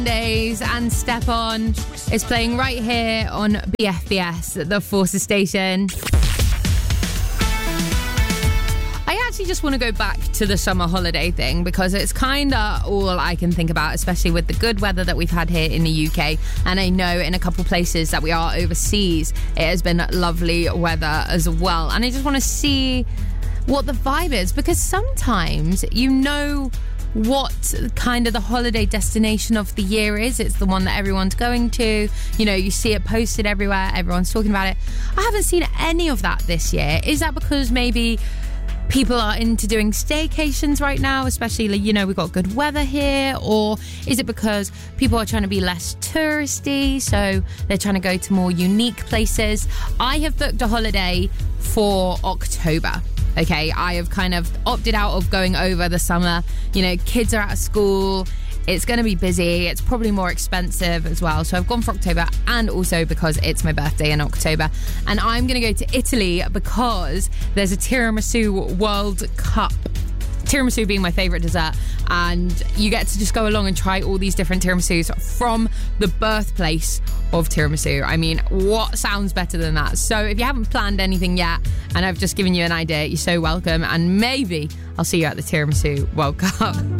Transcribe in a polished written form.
Days and Step On is playing right here on BFBS, the Forces station. I actually just want to go back to the summer holiday thing because it's kind of all I can think about, especially with the good weather that we've had here in the UK. And I know in a couple places that we are overseas, it has been lovely weather as well. And I just want to see what the vibe is, because sometimes you know what kind of the holiday destination of the year is. It's the one that everyone's going to. You know, you see it posted everywhere. Everyone's talking about it. I haven't seen any of that this year. Is that because maybe people are into doing staycations right now, especially, you know, we've got good weather here? Or is it because people are trying to be less touristy, so they're trying to go to more unique places? I have booked a holiday for October. Okay, I have kind of opted out of going over the summer. You know, kids are out of school. It's going to be busy. It's probably more expensive as well. So I've gone for October, and also because it's my birthday in October. And I'm going to go to Italy because there's a tiramisu World Cup. Tiramisu being my favourite dessert, and you get to just go along and try all these different tiramisus from the birthplace of tiramisu. I mean, what sounds better than that? So if you haven't planned anything yet and I've just given you an idea, you're so welcome, and maybe I'll see you at the Tiramisu World Cup.